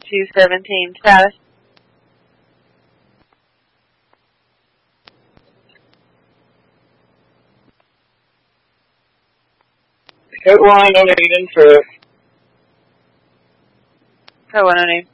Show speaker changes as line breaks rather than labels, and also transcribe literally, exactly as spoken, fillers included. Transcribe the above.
two seventeen. Status.
Hit line on Aiden for
Code one oh name.